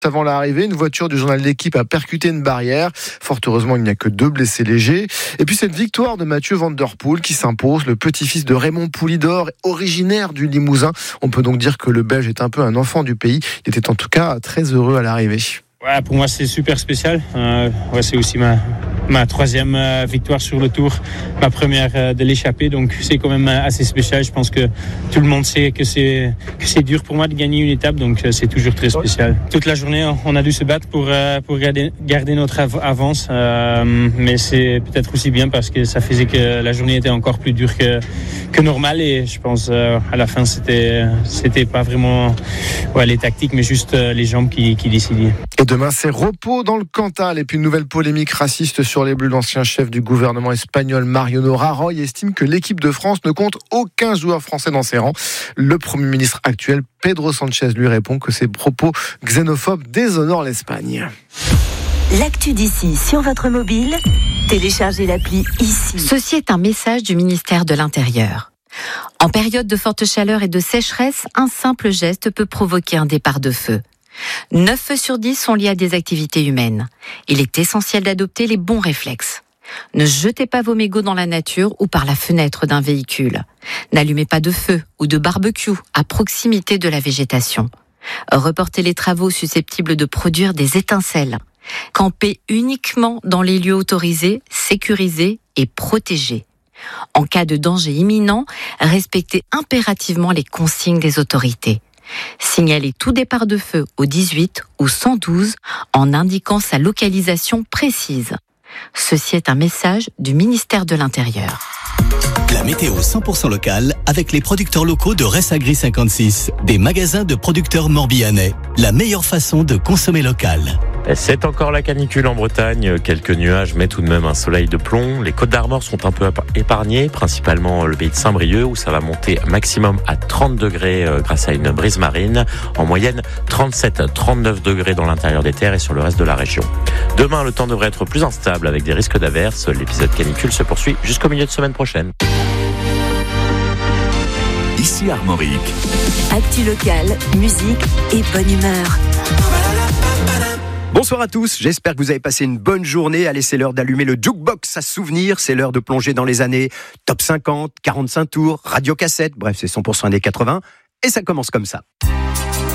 Avant l'arrivée, une voiture du journal L'Équipe a percuté une barrière. Fort heureusement, il n'y a que 2 blessés légers. Et puis cette victoire de Mathieu Van Der Poel qui s'impose, le petit-fils de Raymond Poulidor, originaire du Limousin. On peut donc dire que le Belge est un peu un enfant du pays. Il était en tout cas très heureux à l'arrivée. Ouais, pour moi c'est super spécial. C'est aussi ma 3e victoire sur le Tour, ma première de l'échappée, donc c'est quand même assez spécial. Je pense que tout le monde sait que c'est dur pour moi de gagner une étape, donc c'est toujours très spécial. Toute la journée on a dû se battre pour garder notre avance, mais c'est peut-être aussi bien parce que ça faisait que la journée était encore plus dure que normal, et je pense à la fin c'était pas vraiment les tactiques mais juste les jambes qui décidaient. Et demain, c'est repos dans le Cantal. Et puis une nouvelle polémique raciste sur les Bleus. L'ancien chef du gouvernement espagnol, Mariano Rajoy, estime que l'équipe de France ne compte aucun joueur français dans ses rangs. Le Premier ministre actuel, Pedro Sánchez, lui répond que ses propos xénophobes déshonorent l'Espagne. L'actu d'ici sur votre mobile, téléchargez l'appli ici. Ceci est un message du ministère de l'Intérieur. En période de forte chaleur et de sécheresse, un simple geste peut provoquer un départ de feu. 9 feux sur 10 sont liés à des activités humaines. Il est essentiel d'adopter les bons réflexes. Ne jetez pas vos mégots dans la nature ou par la fenêtre d'un véhicule. N'allumez pas de feu ou de barbecue à proximité de la végétation. Reportez les travaux susceptibles de produire des étincelles. Campez uniquement dans les lieux autorisés, sécurisés et protégés. En cas de danger imminent, respectez impérativement les consignes des autorités. Signalez tout départ de feu au 18 ou 112 en indiquant sa localisation précise. Ceci est un message du ministère de l'Intérieur. La météo 100% locale avec les producteurs locaux de Ressagri 56, des magasins de producteurs morbihanais. La meilleure façon de consommer local. C'est encore la canicule en Bretagne, quelques nuages mais tout de même un soleil de plomb. Les Côtes d'Armor sont un peu épargnées, principalement le pays de Saint-Brieuc où ça va monter maximum à 30 degrés grâce à une brise marine. En moyenne 37-39 degrés dans l'intérieur des terres et sur le reste de la région. Demain, le temps devrait être plus instable avec des risques d'averses. L'épisode canicule se poursuit jusqu'au milieu de semaine prochaine. Ici Armorique. Actu locale, musique et bonne humeur. Bonsoir à tous, j'espère que vous avez passé une bonne journée. Allez, c'est l'heure d'allumer le jukebox à souvenirs. C'est l'heure de plonger dans les années top 50, 45 tours, radiocassette. Bref, c'est 100% années 80. Et ça commence comme ça.